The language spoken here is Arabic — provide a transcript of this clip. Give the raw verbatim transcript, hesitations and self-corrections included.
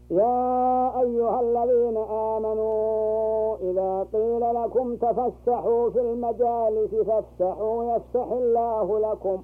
يا أيها الذين آمنوا إذا قيل لكم تفسحوا في المجالس فافسحوا يفسح الله لكم